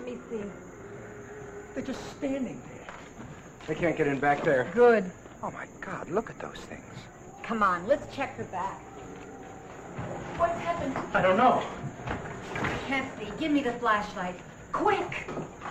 Let me see. They're just standing there. They can't get in back there. Good. Oh, my God, look at those things. Come on, let's check the back. What's happened? I don't know. I can't see. Give me the flashlight. Quick!